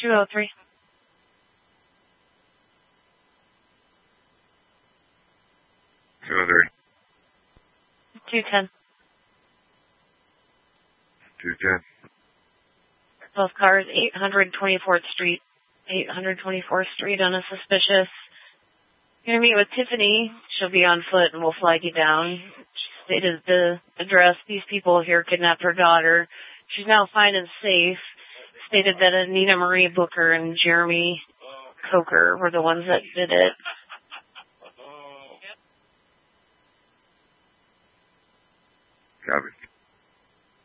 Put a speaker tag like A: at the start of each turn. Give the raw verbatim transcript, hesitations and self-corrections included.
A: two oh three.
B: two oh three.
A: two ten.
B: two ten.
A: Both cars, eight twenty-fourth Street. eight twenty-fourth Street on a suspicious. You're going to meet with Tiffany. She'll be on foot and we'll flag you down. She stated the address. These people here kidnapped her daughter. She's now fine and safe. Stated that Anita Marie Booker and Jeremy Coker were the ones that did it.
B: Copy.